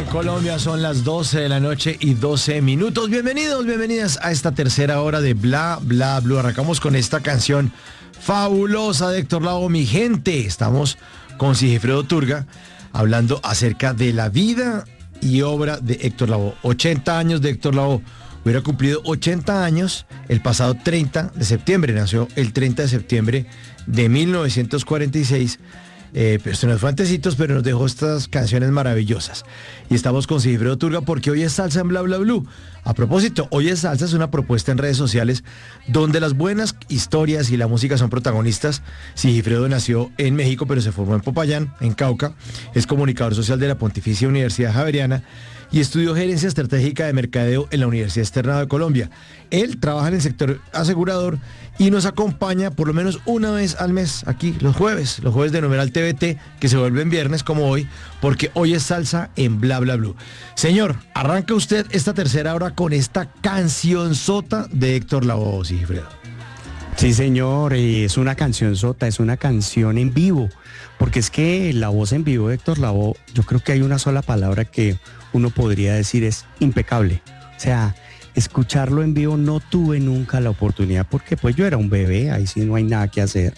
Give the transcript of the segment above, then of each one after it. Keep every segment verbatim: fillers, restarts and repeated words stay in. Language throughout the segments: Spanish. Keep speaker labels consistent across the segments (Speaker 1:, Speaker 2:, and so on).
Speaker 1: Colombia, son las doce de la noche y doce minutos. Bienvenidos, bienvenidas a esta tercera hora de Bla Bla Blue. Arrancamos con esta canción fabulosa de Héctor Lavoe, Mi Gente. Estamos con Sigifredo Turga hablando acerca de la vida y obra de Héctor Lavoe. ochenta años de Héctor Lavoe. Hubiera cumplido ochenta años el pasado treinta de septiembre. Nació el treinta de septiembre de mil novecientos cuarenta y seis. Eh, pero esto no es fantecitos, pero nos dejó estas canciones maravillosas. Y estamos con Sigifredo Turga porque hoy es salsa en Bla Bla Blue. A propósito, hoy es salsa es una propuesta en redes sociales donde las buenas historias y la música son protagonistas. Sigifredo nació en México, pero se formó en Popayán, en Cauca. Es comunicador social de la Pontificia Universidad Javeriana y estudió gerencia estratégica de mercadeo en la Universidad Externado de Colombia. Él trabaja en el sector asegurador y nos acompaña por lo menos una vez al mes aquí, los jueves, los jueves de Numeral T V T, que se vuelven viernes como hoy, porque hoy es salsa en Bla Bla Blue. Señor, arranca usted esta tercera hora con esta cancionzota de Héctor Lavoe, Sigifredo.
Speaker 2: Sí, señor, es una cancionzota, es una canción en vivo, porque es que la voz en vivo de Héctor Lavoe, yo creo que hay una sola palabra que uno podría decir es impecable. O sea, escucharlo en vivo no tuve nunca la oportunidad porque pues yo era un bebé, ahí sí no hay nada que hacer.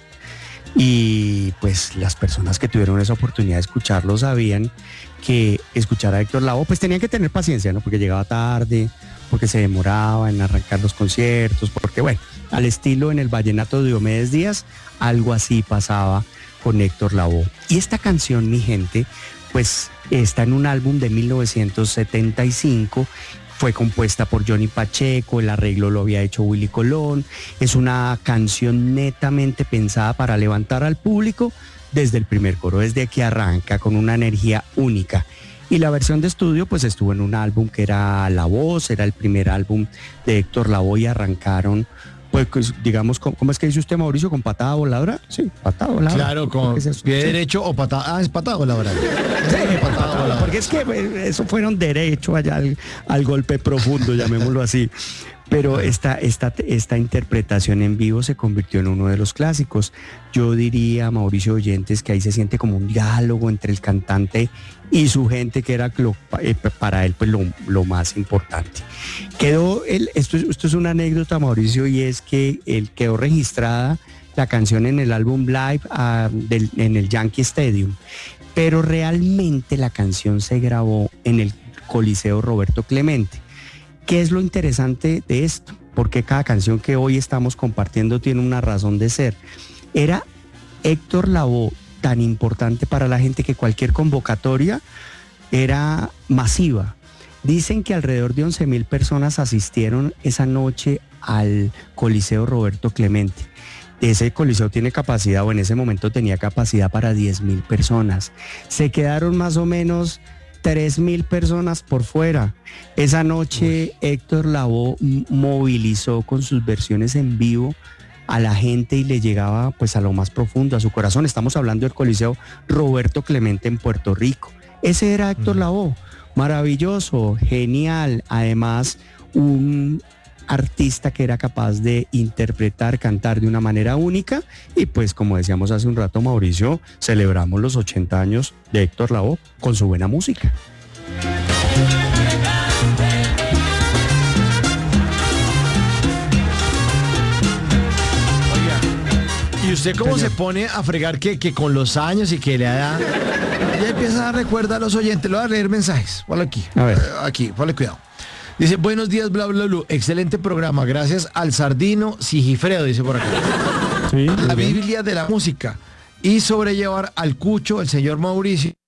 Speaker 2: Y pues las personas que tuvieron esa oportunidad de escucharlo sabían que escuchar a Héctor Lavoe pues tenían que tener paciencia, ¿no? Porque llegaba tarde, porque se demoraba en arrancar los conciertos, porque bueno, al estilo en el vallenato de Diomedes Díaz, algo así pasaba con Héctor Lavoe. Y esta canción, Mi Gente, pues está en un álbum de mil novecientos setenta y cinco, fue compuesta por Johnny Pacheco, el arreglo lo había hecho Willy Colón, es una canción netamente pensada para levantar al público desde el primer coro, desde que arranca con una energía única. Y la versión de estudio pues estuvo en un álbum que era La Voz, era el primer álbum de Héctor Lavoe y arrancaron pues digamos, ¿cómo es que dice usted, Mauricio? ¿Con patada voladora? Sí, patada voladora.
Speaker 1: Claro, con pie sí. derecho o patada, ah, es patada voladora.
Speaker 2: Sí, patada voladora. Porque es que eso fueron derecho allá al, al golpe profundo, llamémoslo así. Pero esta, esta, esta interpretación en vivo se convirtió en uno de los clásicos. Yo diría, Mauricio Oyentes, que ahí se siente como un diálogo entre el cantante y su gente, que era lo, eh, para él pues lo, lo más importante. Quedó, el, esto, es, esto es una anécdota, Mauricio, y es que él quedó registrada la canción en el álbum Live uh, del, en el Yankee Stadium, pero realmente la canción se grabó en el Coliseo Roberto Clemente. ¿Qué es lo interesante de esto? Porque cada canción que hoy estamos compartiendo tiene una razón de ser. Era Héctor Lavoe tan importante para la gente que cualquier convocatoria era masiva. Dicen que alrededor de once mil personas asistieron esa noche al Coliseo Roberto Clemente. Ese coliseo tiene capacidad, o en ese momento tenía capacidad para diez mil personas. Se quedaron más o menos tres mil personas por fuera. Esa noche Uy. Héctor Lavoe movilizó con sus versiones en vivo a la gente y le llegaba pues a lo más profundo, a su corazón. Estamos hablando del Coliseo Roberto Clemente en Puerto Rico. Ese era Héctor uh-huh. Lavoe, maravilloso, genial, además un artista que era capaz de interpretar, cantar de una manera única y pues como decíamos hace un rato, Mauricio, celebramos los ochenta años de Héctor Lavoe con su buena música.
Speaker 1: ¿Y usted cómo se pone a fregar que, que con los años y que le da... Ya empieza a recordar a los oyentes, le voy a leer mensajes. Ponle aquí, a ver. Aquí, ponle cuidado. Dice, buenos días, Bla Bla Blue, excelente programa, gracias al Sardino Sigifredo, dice por acá. Sí, la Biblia de la música. Y sobrellevar al Cucho, el señor Mauricio,